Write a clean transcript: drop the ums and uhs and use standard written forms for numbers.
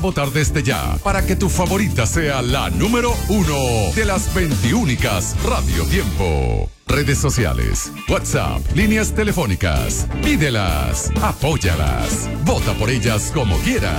Votar desde ya para que tu favorita sea la número 1 de las 21 Radio Tiempo. Redes sociales, WhatsApp, líneas telefónicas. Pídelas, apóyalas, vota por ellas como quieras.